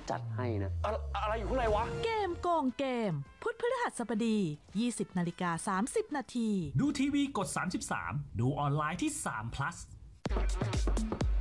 จัดให้นะอะไรอยู่ข้างในวะเกมโกงเกม พุธพฤหัสบดี 20:30 น. ดูทีวีกด 33 ดูออนไลน์ที่3 plus